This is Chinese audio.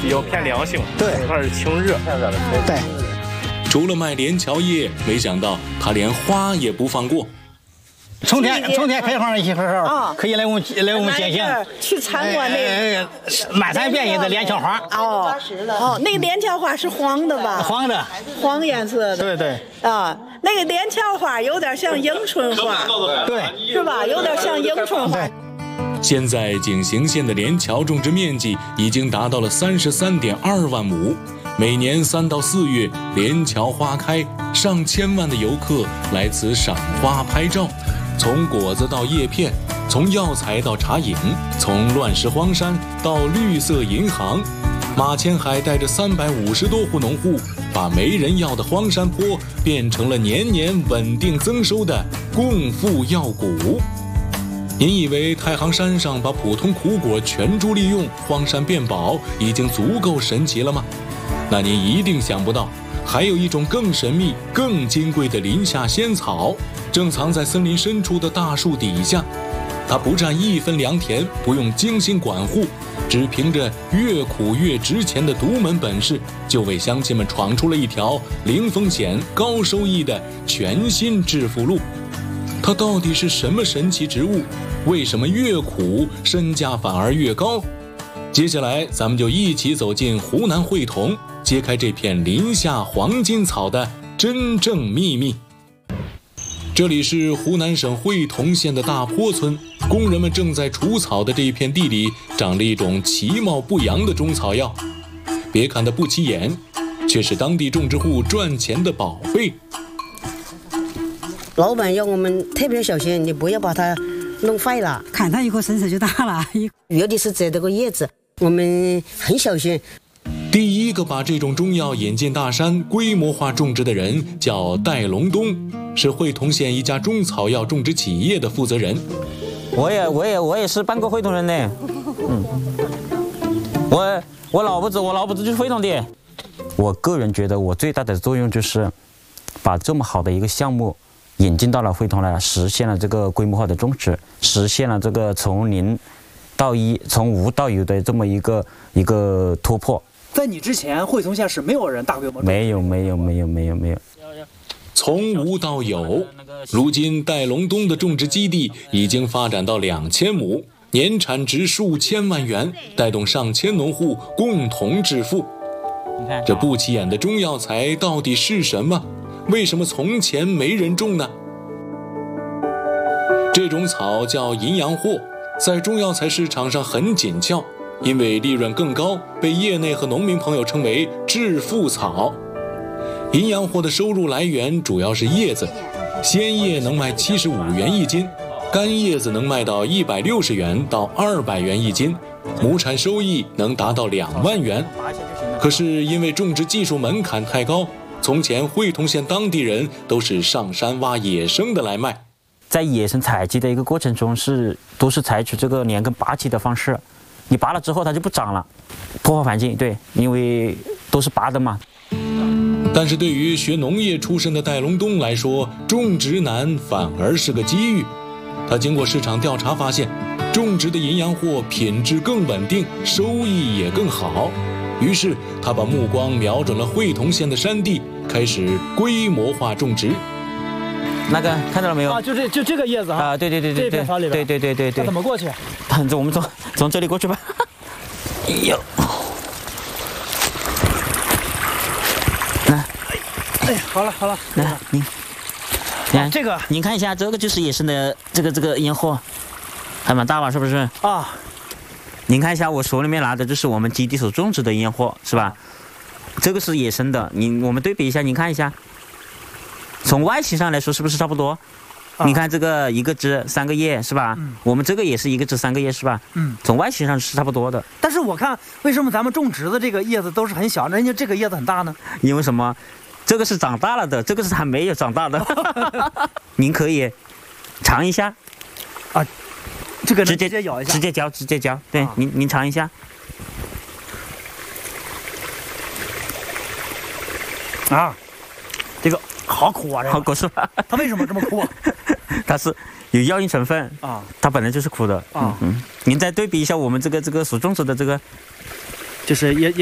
比较偏凉性， 对， 它是清热。 对。 除了卖连翘叶，没想到他连花也不放过。 从天开放的时候，可以来我们进行去参观那满山遍野的连翘花。 那个连翘花是黄的吧？黄颜色的。 对。 那个连翘花有点像迎春花， 对， 是吧？有点像迎春花。 现在景行县的连翘种植面积已经达到了33.2万亩，每年3到4月连翘花开，上千万的游客来此赏花拍照。从果子到叶片，从药材到茶饮，从乱石荒山到绿色银行，马前海带着350多户农户，把没人要的荒山坡变成了年年稳定增收的共富药谷。您以为太行山上把普通苦果全株利用，荒山变宝已经足够神奇了吗？那您一定想不到，还有一种更神秘、更金贵的林下仙草，正藏在森林深处的大树底下。它不占1分良田，不用精心管护，只凭着越苦越值钱的独门本事，就为乡亲们闯出了一条零风险、高收益的全新致富路。它到底是什么神奇植物？为什么越苦身价反而越高？接下来咱们就一起走进湖南会同，揭开这片林下黄金草的真正秘密。这里是湖南省会同县的大坡村，工人们正在除草的这一片地里，长了一种其貌不扬的中草药。别看它不起眼，却是当地种植户赚钱的宝贝。 老板要我们特别小心，你不要把它弄坏了。 砍它以后身手就大了。 尤其是摘这个叶子，我们很小心。 第一个把这种中药引进大山规模化种植的人叫戴隆东，是会同县一家中草药种植企业的负责人。 我也是半个会同人呢。我老婆子就是会同的。我个人觉得我最大的作用就是把这么好的一个项目引进到了会同来，实现了这个规模化的种植，实现了这个从0到1、从无到有的这么一个突破。 在你之前，会同县是没有人大规模种植。 没有。 从无到有，如今戴隆东的种植基地已经发展到2000亩，年产值数千万元，带动上千农户共同致富。这不起眼的中药材到底是什么？为什么从前没人种呢？这种草叫银阳藿，在中药材市场上很紧俏，因为利润更高，被业内和农民朋友称为致富草。银阳藿的收入来源主要是叶子，鲜叶能卖75元一斤，干叶子能卖到160元到200元一斤，亩产收益能达到2万元。可是因为种植技术门槛太高，从前会同县当地人都是上山挖野生的来卖。 在野生采集的一个过程中，都是采取这个连根拔起的方式，你拔了之后它就不长了，破坏环境。对，因为都是拔的嘛。 但是对于学农业出身的戴隆东来说，种植难反而是个机遇。他经过市场调查发现，种植的银阳藿品质更稳定，收益也更好。于是他把目光瞄准了会同县的山地，开始规模化种植。 那个看到了没有？ 就这个叶子啊！ 对，这片草里边。 对。 那怎么过去？ 我们从这里过去吧。哎呦！来， 好了。 来，您看这个， 您看一下，这个就是野生的这个银藿，还蛮大吧？是不是？ 啊。 您看一下，我手里面拿的就是我们基地所种植的银藿，是吧？这个是野生的，我们对比一下，您看一下，从外形上来说是不是差不多？你看这个一个枝3个叶，是吧？我们这个也是一个枝3个叶，是吧？从外形上是差不多的。 但是我看为什么咱们种植的这个叶子都是很小，人家这个叶子很大呢？ 因为什么？这个是长大了的，这个是还没有长大的。您可以尝一下。 啊，这个直接咬一下， 直接嚼。对，您尝一下。 啊，这个好苦啊！ 好苦是吧？ 它为什么这么苦啊？ 它是有药性成分啊， 它本来就是苦的啊。您再对比一下我们这个所种植的这个， 就是也